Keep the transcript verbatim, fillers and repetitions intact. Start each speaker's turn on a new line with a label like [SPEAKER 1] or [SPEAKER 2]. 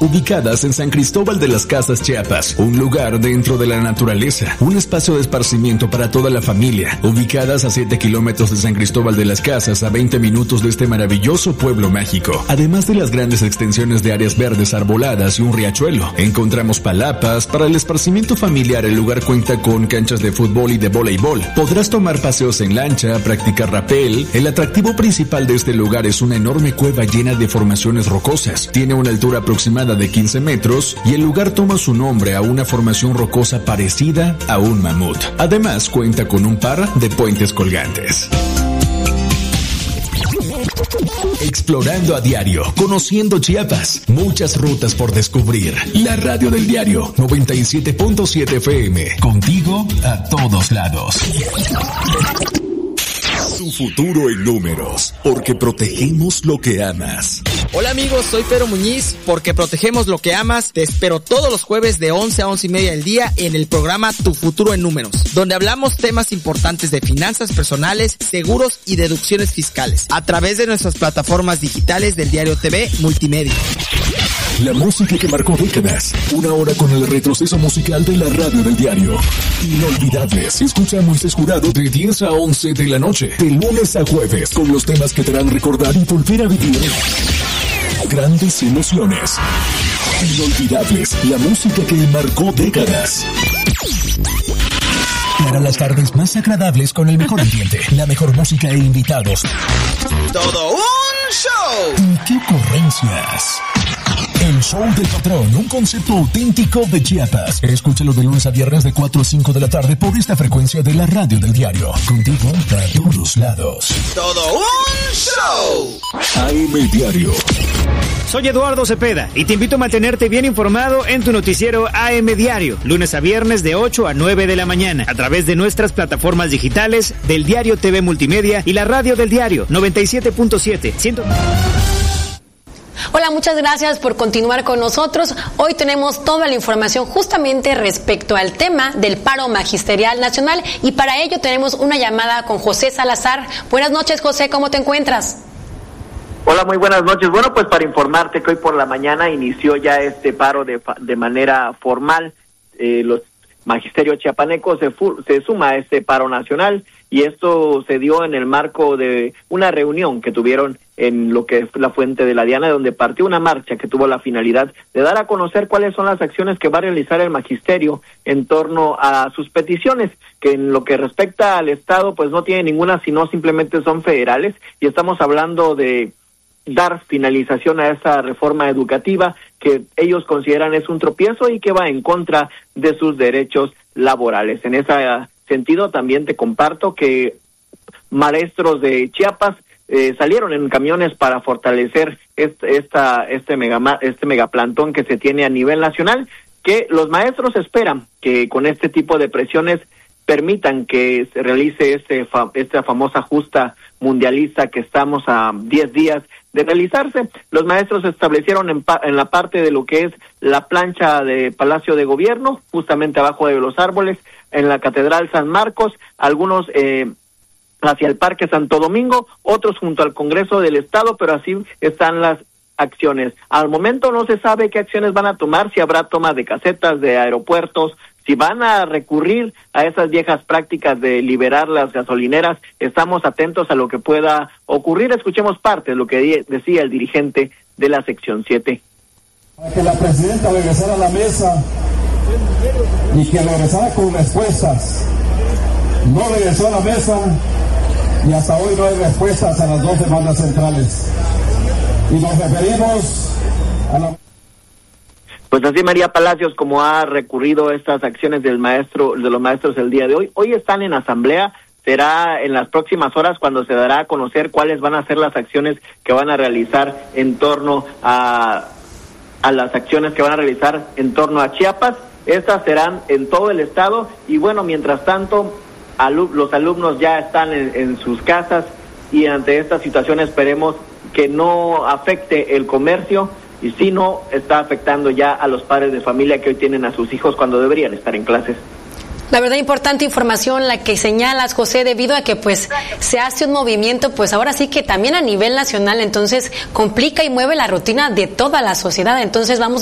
[SPEAKER 1] ubicadas en San Cristóbal de las Casas, Chiapas, un lugar dentro de la naturaleza, un espacio de esparcimiento para toda la familia, ubicadas a siete kilómetros de San Cristóbal de las Casas, a veinte minutos de este maravilloso pueblo mágico. Además de las grandes extensiones de áreas verdes arboladas y un riachuelo, encontramos palapas. Para el esparcimiento familiar, el lugar cuenta con canchas de fútbol y de voleibol. Podrás tomar paseos en lancha, practicar rapel. El atractivo principal de este lugar es una enorme cueva llena de formaciones rocosas. Tiene una altura aproximada de quince metros y el lugar toma su nombre a una formación rocosa parecida a un mamut. Además, cuenta con un par de puentes colgantes. Explorando a diario, conociendo Chiapas, muchas rutas por descubrir. La radio del diario noventa y siete punto siete F M, contigo a todos lados. Tu futuro en números, porque protegemos lo que amas.
[SPEAKER 2] Hola amigos, soy Pedro Muñiz, porque protegemos lo que amas. Te espero todos los jueves de once a once y media del día en el programa Tu Futuro en Números, donde hablamos temas importantes de finanzas personales, seguros y deducciones fiscales, a través de nuestras plataformas digitales del Diario T V Multimedia.
[SPEAKER 1] La música que marcó décadas, una hora con el retroceso musical de la radio del diario. Inolvidables, escucha a Moisés Jurado de diez a once de la noche, de lunes a jueves, con los temas que te harán recordar y volver a vivir grandes emociones. Inolvidables, la música que marcó décadas. Para las tardes más agradables con el mejor ambiente, la mejor música e invitados.
[SPEAKER 2] ¡Todo un show!
[SPEAKER 1] ¿Y qué ocurrencias? El show del patrón, un concepto auténtico de Chiapas. Escúchalo de lunes a viernes de cuatro a cinco de la tarde por esta frecuencia de la radio del diario. Contigo a todos lados.
[SPEAKER 2] ¡Todo un show!
[SPEAKER 1] A M Diario.
[SPEAKER 3] Soy Eduardo Cepeda y te invito a mantenerte bien informado en tu noticiero A M Diario, lunes a viernes de ocho a nueve de la mañana, a través de nuestras plataformas digitales del Diario T V Multimedia y la radio del diario noventa y siete punto siete.
[SPEAKER 4] Hola, muchas gracias por continuar con nosotros. Hoy tenemos toda la información justamente respecto al tema del paro magisterial nacional y para ello tenemos una llamada con José Salazar. Buenas noches, José, ¿cómo te encuentras?
[SPEAKER 5] Hola, muy buenas noches. Bueno, pues para informarte que hoy por la mañana inició ya este paro de, de manera formal. Eh, los magisterios chiapanecos se, fu- se suma a este paro nacional y esto se dio en el marco de una reunión que tuvieron en lo que es la Fuente de la Diana, donde partió una marcha que tuvo la finalidad de dar a conocer cuáles son las acciones que va a realizar el magisterio en torno a sus peticiones, que en lo que respecta al Estado pues no tiene ninguna, sino simplemente son federales, y estamos hablando de dar finalización a esa reforma educativa que ellos consideran es un tropiezo y que va en contra de sus derechos laborales. En ese sentido, también te comparto que maestros de Chiapas eh, salieron en camiones para fortalecer este, esta, este, mega, este megaplantón que se tiene a nivel nacional, que los maestros esperan que con este tipo de presiones permitan que se realice este, esta famosa justa mundialista que estamos a diez días de realizarse. Los maestros se establecieron en, pa- en la parte de lo que es la plancha de Palacio de Gobierno, justamente abajo de los árboles, en la Catedral San Marcos, algunos eh, hacia el Parque Santo Domingo, otros junto al Congreso del Estado, pero así están las acciones. Al momento no se sabe qué acciones van a tomar, si habrá toma de casetas, de aeropuertos, si van a recurrir a esas viejas prácticas de liberar las gasolineras. Estamos atentos a lo que pueda ocurrir. Escuchemos parte de lo que di- decía el dirigente de la sección siete.
[SPEAKER 6] Para que la presidenta regresara a la mesa y que regresara con respuestas. No regresó a la mesa y hasta hoy no hay respuestas a las dos demandas centrales. Y nos referimos a la...
[SPEAKER 5] Pues así María Palacios, como ha recurrido a estas acciones del maestro, de los maestros el día de hoy. Hoy están en asamblea, será en las próximas horas cuando se dará a conocer cuáles van a ser las acciones que van a realizar en torno a, a las acciones que van a realizar en torno a Chiapas. Estas serán en todo el estado y bueno, mientras tanto, alu- los alumnos ya están en, en sus casas y ante esta situación esperemos que no afecte el comercio, y si no, está afectando ya a los padres de familia que hoy tienen a sus hijos cuando deberían estar en clases.
[SPEAKER 4] La verdad, importante información la que señalas, José, debido a que pues se hace un movimiento, pues ahora sí que también a nivel nacional, entonces complica y mueve la rutina de toda la sociedad, entonces vamos